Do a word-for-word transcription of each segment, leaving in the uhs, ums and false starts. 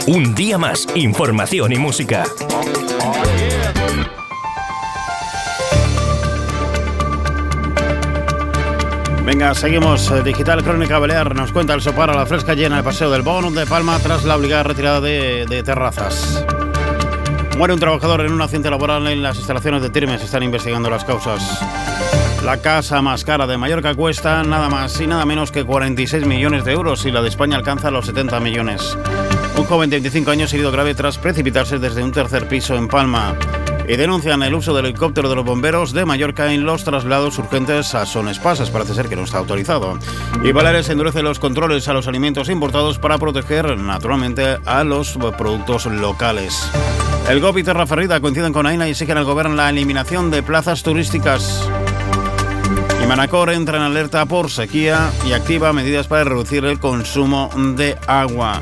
Un día más, información y música. Venga, seguimos. Digital Crónica Balear nos cuenta el sopar a la fresca llena el Paseo del Bon de Palma tras la obligada retirada de, de terrazas. Muere un trabajador en un accidente laboral en las instalaciones de Tirmes. Se están investigando las causas. La casa más cara de Mallorca cuesta nada más y nada menos que cuarenta y seis millones de euros y la de España alcanza los setenta millones. Un joven de veinticinco años herido grave tras precipitarse desde un tercer piso en Palma. Y denuncian el uso del helicóptero de los bomberos de Mallorca en los traslados urgentes a Son Espasas. Parece ser que no está autorizado. Y Baleares endurece los controles a los alimentos importados para proteger naturalmente a los productos locales. El G O B y Terraferrida coinciden con AENA y exigen al gobierno la eliminación de plazas turísticas. Y Manacor entra en alerta por sequía y activa medidas para reducir el consumo de agua.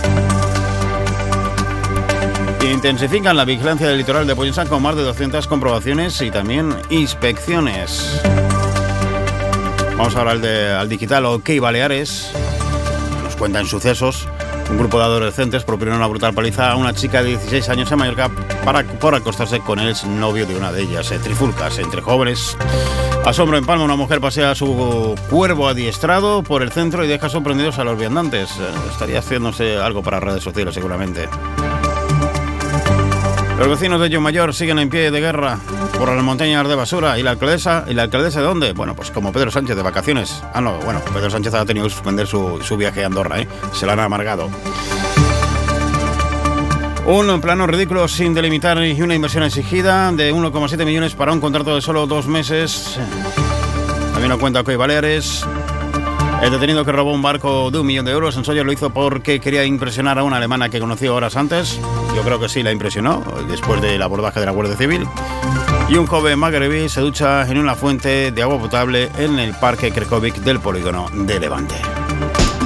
Intensifican la vigilancia del litoral de Pollensa con más de doscientas comprobaciones y también inspecciones. Vamos ahora al, de, al digital OK Baleares. Nos cuentan sucesos. Un grupo de adolescentes propinó una brutal paliza a una chica de dieciséis años en Mallorca para, por acostarse con el novio de una de ellas. Eh, trifulcas entre jóvenes. Asombro en Palma, una mujer pasea a su cuervo adiestrado por el centro y deja sorprendidos a los viandantes. Eh, estaría haciéndose algo para redes sociales seguramente. Los vecinos de Llomayor siguen en pie de guerra por las montañas de basura. ¿Y la alcaldesa? ¿Y la alcaldesa de dónde? Bueno, pues como Pedro Sánchez de vacaciones. Ah, no, bueno, Pedro Sánchez ha tenido que suspender su, su viaje a Andorra, ¿eh? Se la han amargado. Un plano ridículo sin delimitar y una inversión exigida de uno coma siete millones para un contrato de solo dos meses. También lo cuenta OK Baleares. El detenido que robó un barco de un millón de euros en Sóller lo hizo porque quería impresionar a una alemana que conoció horas antes. Yo creo que sí la impresionó, después del abordaje de la Guardia Civil. Y un joven magrebí se ducha en una fuente de agua potable en el Parque Krekovic del polígono de Levante.